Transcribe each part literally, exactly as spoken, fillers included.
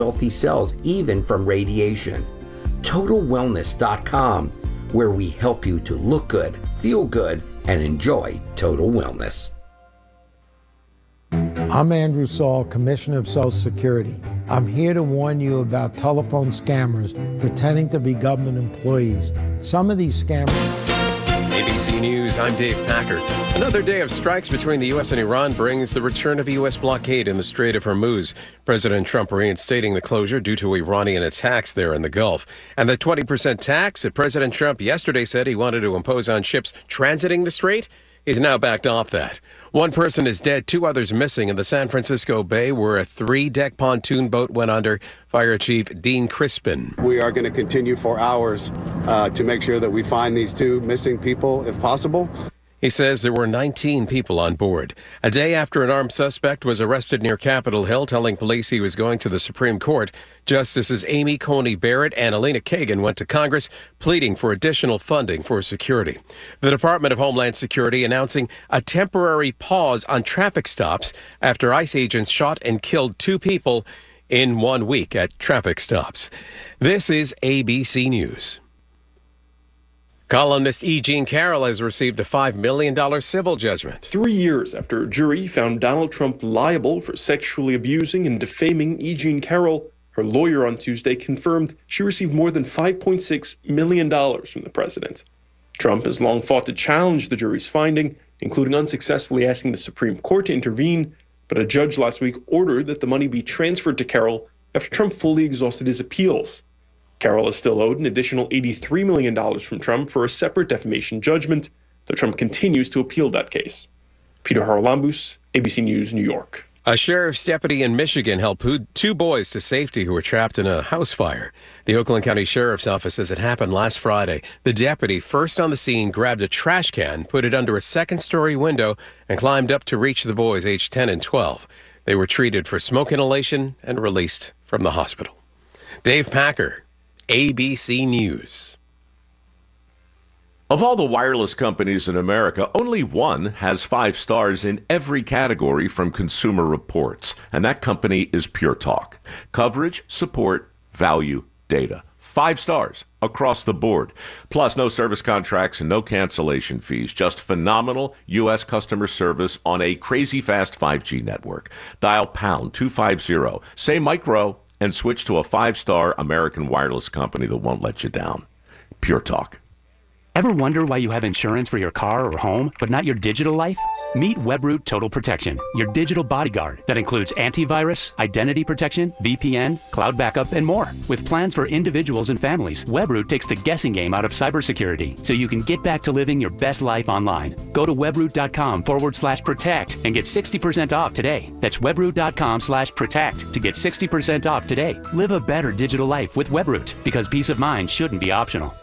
healthy cells, even from radiation. Total Wellness dot com, where we help you to look good, feel good, and enjoy total wellness. I'm Andrew Saul, Commissioner of Social Security. I'm here to warn you about telephone scammers pretending to be government employees. Some of these scammers... A B C News, I'm Dave Packer. Another day of strikes between the U S and Iran brings the return of a U S blockade in the Strait of Hormuz. President Trump reinstating the closure due to Iranian attacks there in the Gulf. And the twenty percent tax that President Trump yesterday said he wanted to impose on ships transiting the strait is now backed off that. One person is dead, two others missing in the San Francisco Bay, where a three-deck pontoon boat went under. Fire Chief Dean Crispin. We are going to continue for hours uh, to make sure that we find these two missing people if possible. He says there were nineteen people on board. A day after an armed suspect was arrested near Capitol Hill, telling police he was going to the Supreme Court, Justices Amy Coney Barrett and Elena Kagan went to Congress pleading for additional funding for security. The Department of Homeland Security announcing a temporary pause on traffic stops after ICE agents shot and killed two people in one week at traffic stops. This is A B C News. Columnist E. Jean Carroll has received a five million dollars civil judgment. Three years after a jury found Donald Trump liable for sexually abusing and defaming E. Jean Carroll, her lawyer on Tuesday confirmed she received more than five point six million dollars from the president. Trump has long fought to challenge the jury's finding, including unsuccessfully asking the Supreme Court to intervene, but a judge last week ordered that the money be transferred to Carroll after Trump fully exhausted his appeals. Carroll is still owed an additional eighty-three million dollars from Trump for a separate defamation judgment, though Trump continues to appeal that case. Peter Haralambous, A B C News, New York. A sheriff's deputy in Michigan helped two boys to safety who were trapped in a house fire. The Oakland County Sheriff's Office says it happened last Friday. The deputy, first on the scene, grabbed a trash can, put it under a second-story window, and climbed up to reach the boys aged ten and twelve. They were treated for smoke inhalation and released from the hospital. Dave Packer, A B C News. Of all the wireless companies in America, only one has five stars in every category from Consumer Reports, and that company is Pure Talk. Coverage, support, value, data. Five stars across the board. Plus, no service contracts and no cancellation fees. Just phenomenal U S customer service on a crazy fast five G network. Dial pound two fifty, say micro, and switch to a five-star American wireless company that won't let you down. Pure Talk. Ever wonder why you have insurance for your car or home, but not your digital life? Meet Webroot Total Protection, your digital bodyguard that includes antivirus, identity protection, V P N, cloud backup, and more. With plans for individuals and families, Webroot takes the guessing game out of cybersecurity so you can get back to living your best life online. Go to webroot.com forward slash protect and get sixty percent off today. That's webroot.com slash protect to get sixty percent off today. Live a better digital life with Webroot, because peace of mind shouldn't be optional.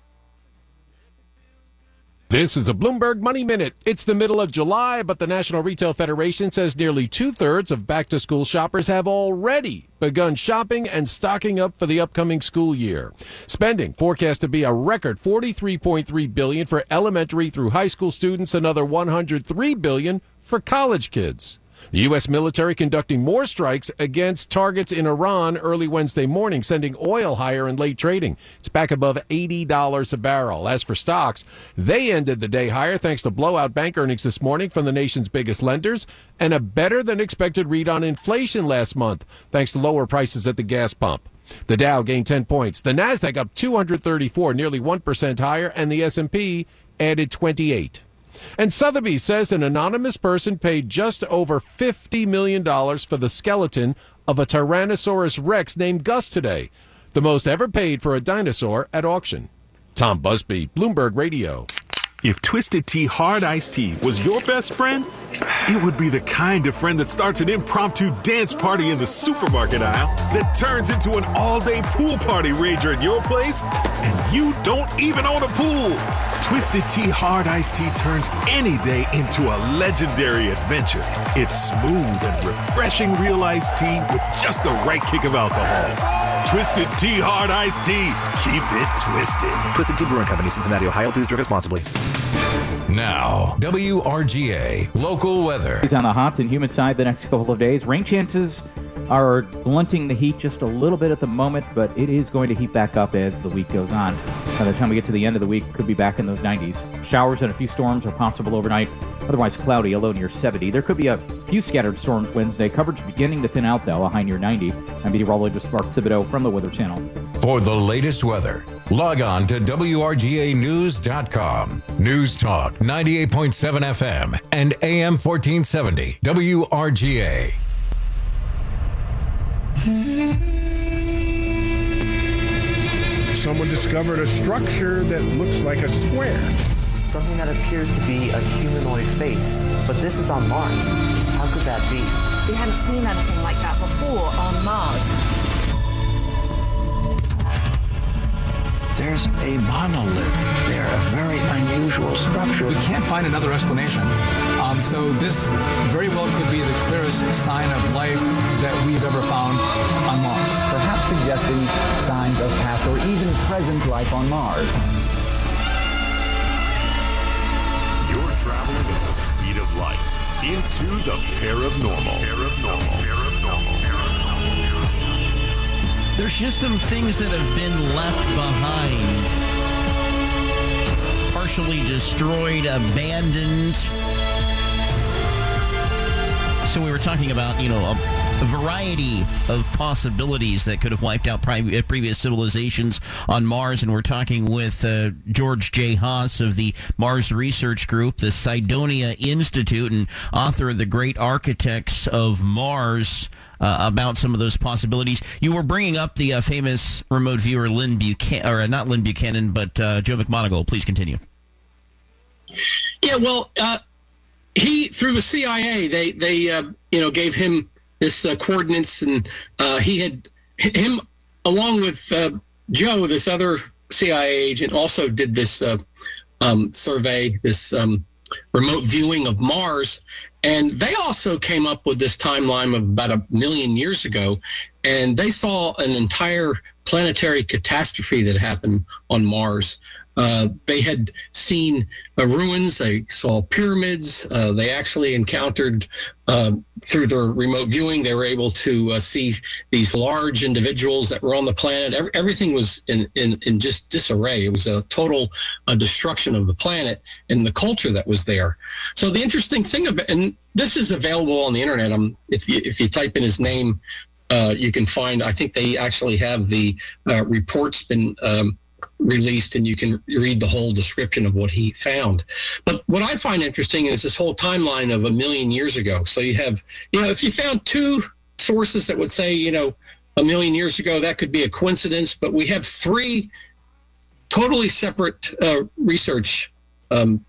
This is a Bloomberg Money Minute. It's the middle of July, but the National Retail Federation says nearly two-thirds of back-to-school shoppers have already begun shopping and stocking up for the upcoming school year. Spending forecast to be a record forty-three point three billion dollars for elementary through high school students, another one hundred three billion dollars for college kids. The U S military conducting more strikes against targets in Iran early Wednesday morning, sending oil higher in late trading. It's back above eighty dollars a barrel. As for stocks, they ended the day higher thanks to blowout bank earnings this morning from the nation's biggest lenders and a better-than-expected read on inflation last month, thanks to lower prices at the gas pump. The Dow gained ten points. The Nasdaq up two hundred thirty-four, nearly one percent higher, and the S and P added twenty-eight. And Sotheby's says an anonymous person paid just over fifty million dollars for the skeleton of a Tyrannosaurus Rex named Gus today, the most ever paid for a dinosaur at auction. Tom Busby, Bloomberg Radio. If Twisted Tea Hard Iced Tea was your best friend, it would be the kind of friend that starts an impromptu dance party in the supermarket aisle that turns into an all-day pool party rager at your place, and you don't even own a pool. Twisted Tea Hard Iced Tea turns any day into a legendary adventure. It's smooth and refreshing real iced tea with just the right kick of alcohol. Twisted Tea Hard Iced Tea. Keep it twisted. Twisted Tea Brewing Company, Cincinnati, Ohio. Please drink responsibly. Now, W R G A local weather. It's on the hot and humid side the next couple of days. Rain chances are blunting the heat just a little bit at the moment, but it is going to heat back up as the week goes on. By the time we get to the end of the week, could be back in those nineties. Showers and a few storms are possible overnight. Otherwise cloudy, a low near seventy. There could be a few scattered storms Wednesday. Coverage beginning to thin out, though, a high near ninety. I'm meteorologist Mark Thibodeau from the Weather Channel. For the latest weather, log on to W R G A news dot com. News Talk ninety-eight point seven F M and A M fourteen seventy W R G A. Someone discovered a structure that looks like a square. Something that appears to be a humanoid face. But this is on Mars. How could that be? We hadn't seen anything like that before on Mars. There's a monolith there, a very unusual structure. We can't find another explanation. Um, so this very well could be the clearest sign of life that we've ever found on Mars. Perhaps suggesting signs of past or even present life on Mars. You're traveling at the speed of light into the paranormal. Paranormal. Paranormal. Paranormal. There's just some things that have been left behind. Partially destroyed, abandoned. So we were talking about, you know, a, a variety of possibilities that could have wiped out pri- previous civilizations on Mars. And we're talking with uh, George J. Haas of the Mars Research Group, the Cydonia Institute, and author of The Great Architects of Mars, uh, about some of those possibilities. You were bringing up the uh, famous remote viewer Lynn Buchanan, or uh, not Lynn Buchanan, but uh, Joe McMoneagle. Please continue. Yeah, well, uh, he through the C I A, they they uh, you know gave him this uh, coordinates, and uh, he had him along with uh, Joe, this other C I A agent, also did this uh, um, survey, this um, remote viewing of Mars, and they also came up with this timeline of about a million years ago, and they saw an entire planetary catastrophe that happened on Mars. Uh, they had seen uh, ruins, they saw pyramids, uh, they actually encountered, uh, through their remote viewing, they were able to uh, see these large individuals that were on the planet. Every, everything was in, in, in just disarray. It was a total uh, destruction of the planet and the culture that was there. So the interesting thing about, and this is available on the internet, um, if you, if you type in his name, uh, you can find, I think they actually have the uh, reports been um, released, and you can read the whole description of what he found. But what I find interesting is this whole timeline of a million years ago. So you have, you know, if you found two sources that would say, you know, a million years ago, that could be a coincidence, but we have three totally separate uh, research um,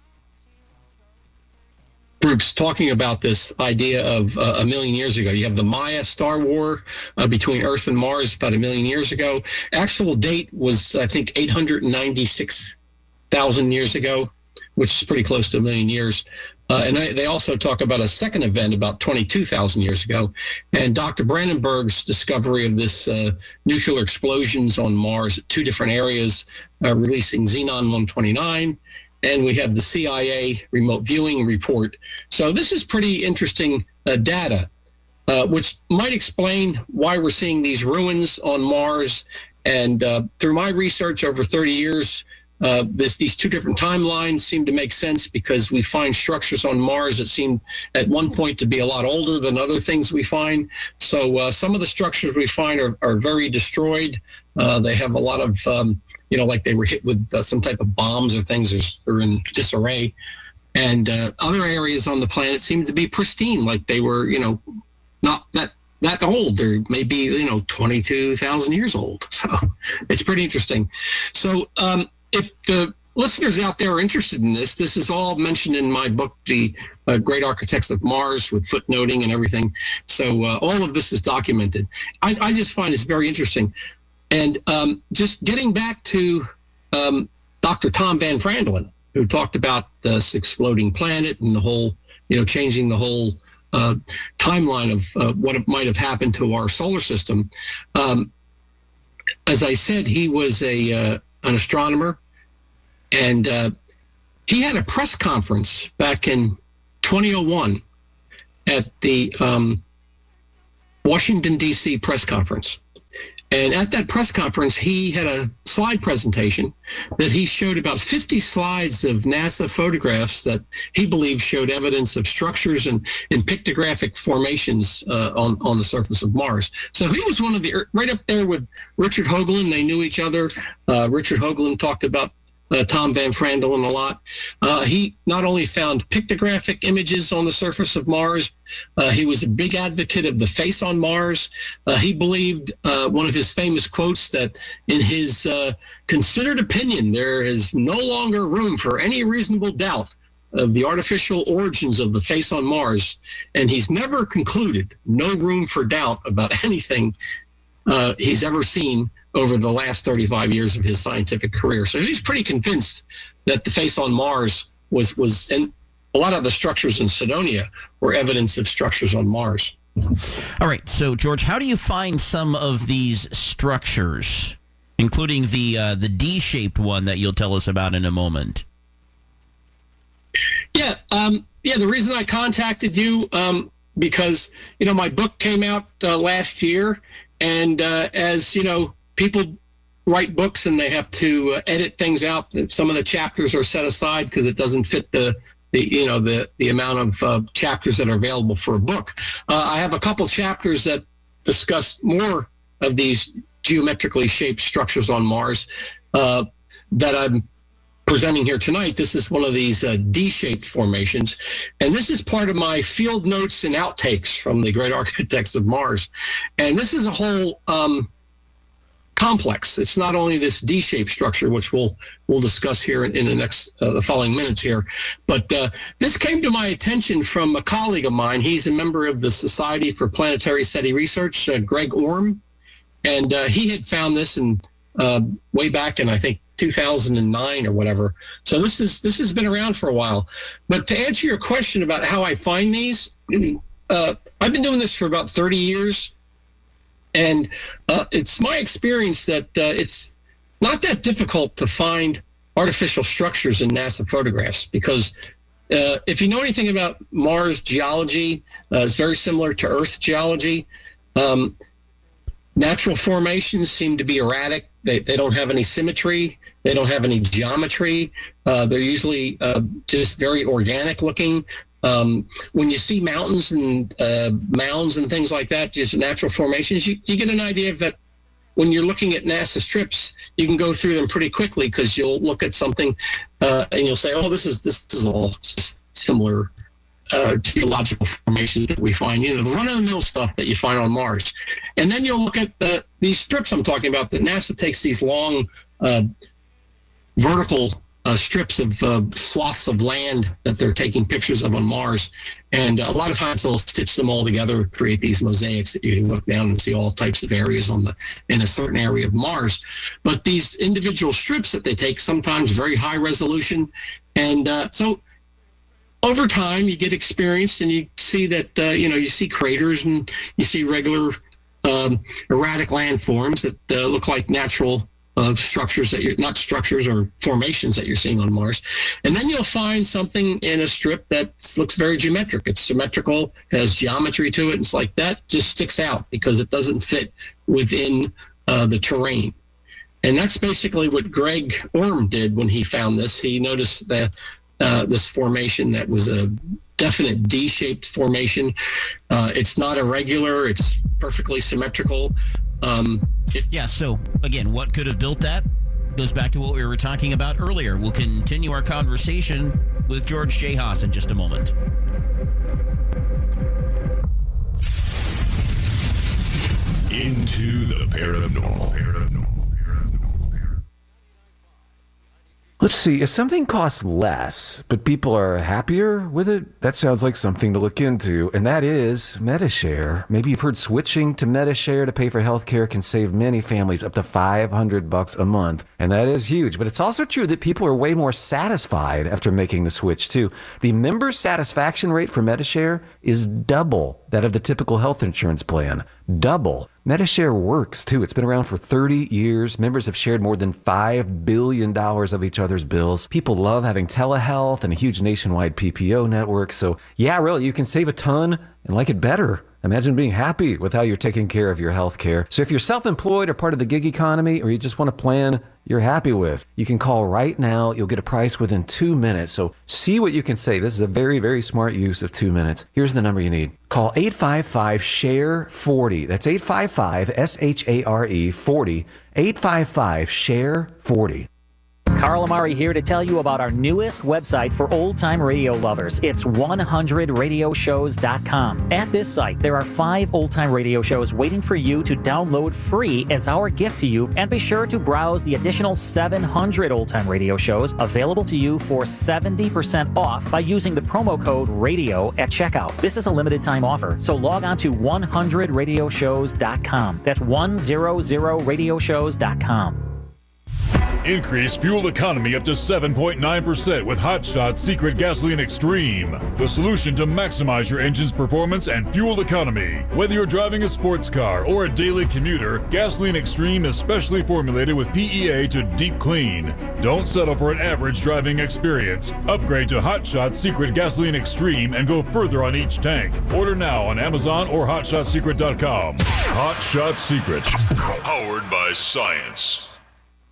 groups talking about this idea of uh, a million years ago. You have the Maya Star War uh, between Earth and Mars about a million years ago. Actual date was, I think, eight hundred ninety-six thousand years ago, which is pretty close to a million years. Uh, and I, they also talk about a second event about twenty-two thousand years ago. And Doctor Brandenburg's discovery of this uh, nuclear explosions on Mars at two different areas, uh, releasing xenon one twenty-nine. And we have the C I A remote viewing report. So this is pretty interesting uh, data, uh, which might explain why we're seeing these ruins on Mars. And uh, through my research over thirty years, uh, this, these two different timelines seem to make sense, because we find structures on Mars that seem at one point to be a lot older than other things we find. So uh, some of the structures we find are, are very destroyed. Uh, they have a lot of, um, you know, like they were hit with uh, some type of bombs or things. They're in disarray. And uh, other areas on the planet seem to be pristine, like they were, you know, not that that old. They're maybe, you know, twenty-two thousand years old. So it's pretty interesting. So um, if the listeners out there are interested in this, this is all mentioned in my book, The uh, Great Architects of Mars, with footnoting and everything. So uh, all of this is documented. I, I just find it's very interesting. And um, just getting back to um, Doctor Tom Van Brandelen, who talked about this exploding planet and the whole, you know, changing the whole uh, timeline of uh, what might have happened to our solar system. Um, as I said, he was a uh, an astronomer, and uh, he had a press conference back in twenty oh one at the um, Washington, D C press conference. And at that press conference, he had a slide presentation that he showed about fifty slides of NASA photographs that he believed showed evidence of structures and, and pictographic formations uh, on, on the surface of Mars. So he was one of the, right up there with Richard Hoagland. They knew each other. Uh, Richard Hoagland talked about Uh, Tom Van Frandelen a lot. Uh, he not only found pictographic images on the surface of Mars, uh, he was a big advocate of the face on Mars. Uh, he believed uh, one of his famous quotes that in his uh, considered opinion, there is no longer room for any reasonable doubt of the artificial origins of the face on Mars. And he's never concluded no room for doubt about anything uh, he's ever seen over the last thirty-five years of his scientific career. So he's pretty convinced that the face on Mars was, was and a lot of the structures in Cydonia were evidence of structures on Mars. All right, so George, how do you find some of these structures, including the uh, the D-shaped one that you'll tell us about in a moment? Yeah, um, yeah. The reason I contacted you um, because you know my book came out uh, last year, and uh, as you know, people write books and they have to uh, edit things out. Some of the chapters are set aside because it doesn't fit the, the you know the the amount of uh, chapters that are available for a book. Uh, I have a couple chapters that discuss more of these geometrically shaped structures on Mars uh, that I'm presenting here tonight. This is one of these uh, D-shaped formations, and this is part of my field notes and outtakes from the Great Architects of Mars. And this is a whole um, complex. It's not only this D-shaped structure, which we'll we'll discuss here in, in the next uh, the following minutes here, but uh, this came to my attention from a colleague of mine. He's a member of the Society for Planetary SETI Research, uh, Greg Orm, and uh, he had found this in uh, way back in I think two thousand nine or whatever. So this is this has been around for a while. But to answer your question about how I find these, uh, I've been doing this for about thirty years. And uh, it's my experience that uh, it's not that difficult to find artificial structures in NASA photographs because uh, if you know anything about Mars geology, uh, it's very similar to Earth geology. Um, natural formations seem to be erratic. They, they don't have any symmetry. They don't have any geometry. Uh, they're usually uh, just very organic looking. Um, when you see mountains and uh, mounds and things like that, just natural formations, you, you get an idea of that. When you're looking at NASA strips, you can go through them pretty quickly because you'll look at something uh, and you'll say, "Oh, this is this is all similar uh, geological formations that we find." You know, the run-of-the-mill stuff that you find on Mars, and then you'll look at the, these strips I'm talking about. That NASA takes these long uh, vertical Uh, strips of uh, swaths of land that they're taking pictures of on Mars. And a lot of times they'll stitch them all together, create these mosaics that you can look down and see all types of areas on the in a certain area of Mars. But these individual strips that they take, sometimes very high resolution. And uh, so over time you get experience and you see that, uh, you know, you see craters and you see regular um, erratic landforms that uh, look like natural Uh, structures that you're not structures or formations that you're seeing on Mars. And then you'll find something in a strip that looks very geometric. It's symmetrical, has geometry to it. And it's like that just sticks out because it doesn't fit within uh, the terrain. And that's basically what Greg Orm did when he found this. He noticed that uh, this formation that was a definite D-shaped formation. Uh, it's not irregular. It's perfectly symmetrical. Um, if- yeah, so, again, what could have built that? Goes back to what we were talking about earlier. We'll continue our conversation with George J. Haas in just a moment. Into the paranormal. paranormal. Let's see, if something costs less, but people are happier with it, that sounds like something to look into, and that is Medi-Share. Maybe you've heard switching to Medi-Share to pay for healthcare can save many families up to five hundred bucks a month, and that is huge. But it's also true that people are way more satisfied after making the switch, too. The member satisfaction rate for Medi-Share is double that of the typical health insurance plan. Double. Medi-Share works, too. It's been around for thirty years. Members have shared more than five billion dollars of each other's bills. People love having telehealth and a huge nationwide P P O network. So, yeah, really, you can save a ton and like it better. Imagine being happy with how you're taking care of your health care. So if you're self-employed or part of the gig economy, or you just want a plan you're happy with, you can call right now. You'll get a price within two minutes. So see what you can say. This is a very, very smart use of two minutes. Here's the number you need. Call eight five five, S H A R E, forty. That's eight five five, S H A R E, forty. eight five five, S H A R E, forty. Carl Amari here to tell you about our newest website for old-time radio lovers. It's one hundred radio shows dot com. At this site, there are five old-time radio shows waiting for you to download free as our gift to you, and be sure to browse the additional seven hundred old-time radio shows available to you for seventy percent off by using the promo code RADIO at checkout. This is a limited-time offer, so log on to one hundred radio shows dot com. That's one hundred radio shows dot com. Increase fuel economy up to seven point nine percent with Hot Shot Secret Gasoline Extreme, the solution to maximize your engine's performance and fuel economy. Whether you're driving a sports car or a daily commuter, Gasoline Extreme is specially formulated with P E A to deep clean. Don't settle for an average driving experience. Upgrade to Hot Shot Secret Gasoline Extreme and go further on each tank. Order now on Amazon or hot shot secret dot com. Hot Shot Secret, powered by science.